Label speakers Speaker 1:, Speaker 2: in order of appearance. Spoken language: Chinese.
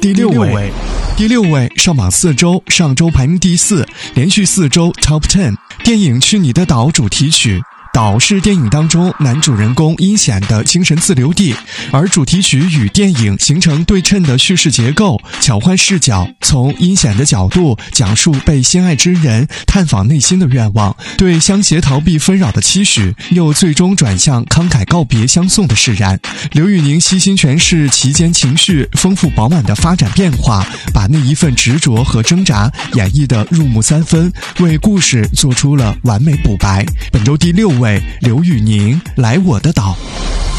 Speaker 1: 第6位上榜4周，上周排名第4，连续4周 Top 10。电影《去你的岛》主题曲。岛是电影当中男主人公阴险的精神自留地，而主题曲与电影形成对称的叙事结构，巧换视角，从阴险的角度讲述被心爱之人探访内心的愿望，对相携逃避纷扰的期许，又最终转向慷慨告别相送的释然。刘宇宁悉心诠释其间情绪丰富饱满的发展变化，把那一份执着和挣扎演绎得入木三分，为故事做出了完美补白。本周第6位，刘宇宁，来我的岛。